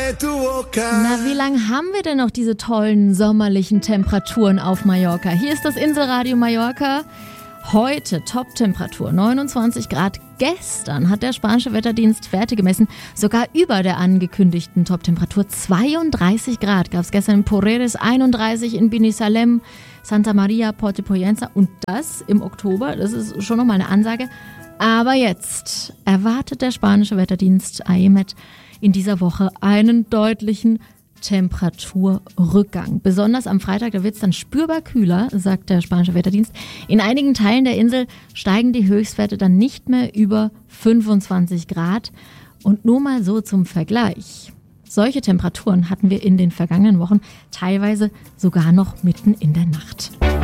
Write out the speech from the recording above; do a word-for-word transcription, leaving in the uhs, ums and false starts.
Na, wie lange haben wir denn noch diese tollen sommerlichen Temperaturen auf Mallorca? Hier ist das Inselradio Mallorca. Heute Top-Temperatur, neunundzwanzig Grad. Gestern hat der spanische Wetterdienst Werte gemessen, sogar über der angekündigten Top-Temperatur. zweiunddreißig Grad gab es gestern in Porreres, einunddreißig in Binissalem, Santa Maria, Porto Poyensa und das im Oktober. Das ist schon nochmal eine Ansage. Aber jetzt erwartet der spanische Wetterdienst A E M E T in dieser Woche einen deutlichen Temperaturrückgang. Besonders am Freitag, da wird es dann spürbar kühler, sagt der spanische Wetterdienst. In einigen Teilen der Insel steigen die Höchstwerte dann nicht mehr über fünfundzwanzig Grad. Und nur mal so zum Vergleich. Solche Temperaturen hatten wir in den vergangenen Wochen teilweise sogar noch mitten in der Nacht.